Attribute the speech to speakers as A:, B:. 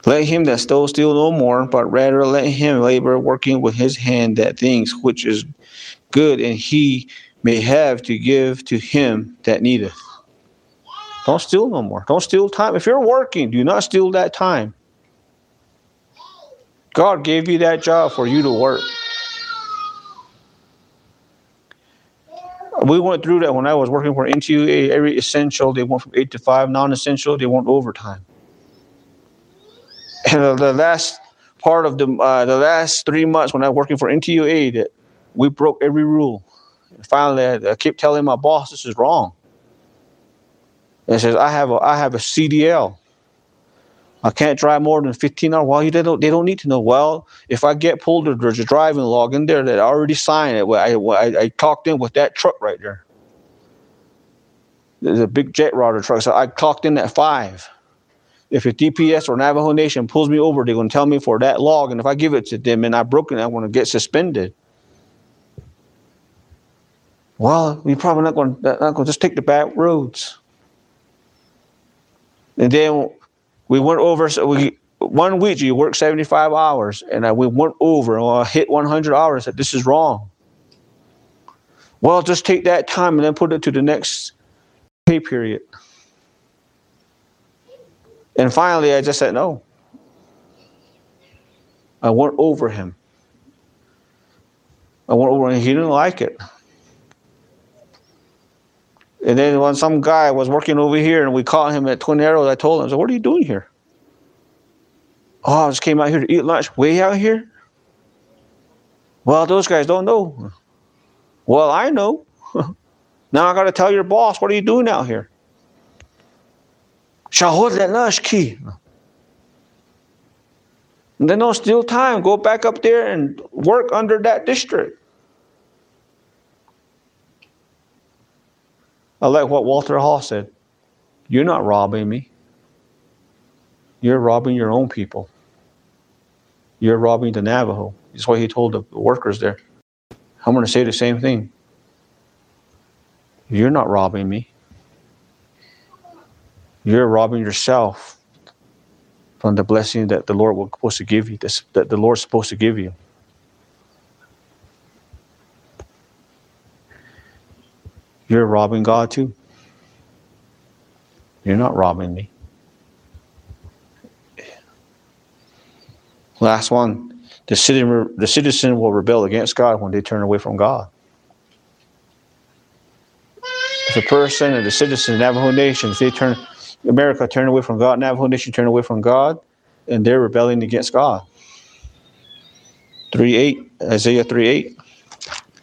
A: Let him that stole steal no more, but rather let him labor, working with his hand that things which is good, and he may have to give to him that needeth. Don't steal no more. Don't steal time. If you're working, do not steal that time. God gave you that job for you to work. We went through that when I was working for NTUA. Every essential, they went from 8 to 5. Non-essential, they went overtime. And the last part of the last 3 months when I was working for NTUA, that we broke every rule. And finally, I kept telling my boss, this is wrong. And it says, I have a CDL. I can't drive more than 15 hours. Well, they don't need to know. Well, if I get pulled, there's a driving log in there that I already signed it. I clocked in with that truck right there. There's a big jet rotor truck. So I clocked in at 5. If a DPS or Navajo Nation pulls me over, they're going to tell me for that log. And if I give it to them and I broke it, I'm going to get suspended. Well, we're probably not going to just take the back roads. And then we went over. So 1 week you work 75 hours, and we went over. And I hit 100 hours. Said this is wrong. Well, just take that time and then put it to the next pay period. And finally, I just said no. I went over him. I went over, and he didn't like it. And then when some guy was working over here, and we caught him at Twin Arrows, I told him, I said, what are you doing here? Oh, I just came out here to eat lunch. Way out here? Well, those guys don't know. Well, I know. Now I got to tell your boss, what are you doing out here? And then don't steal time. Go back up there and work under that district. I like what Walter Hall said. You're not robbing me. You're robbing your own people. You're robbing the Navajo. That's what he told the workers there. I'm going to say the same thing. You're not robbing me. You're robbing yourself from the blessing that the Lord was supposed to give you, that the Lord's supposed to give you. You're robbing God too. You're not robbing me. Last one. The citizen will rebel against God when they turn away from God. If a person and the citizen, Navajo Nation, if they America turn away from God, Navajo Nation turn away from God, and they're rebelling against God. 3:8, Isaiah 3:8.